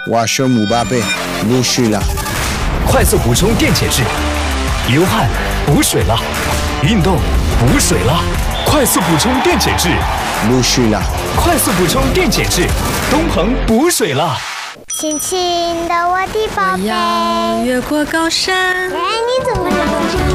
我是姆巴佩，不是了。 快速补充电解质，流汗补水了，运动补水了，快速补充电解质， 不是了。 快速补充电解质，东鹏补水了。 亲亲的我的宝贝， 我要越过高山。 哎，你怎么这么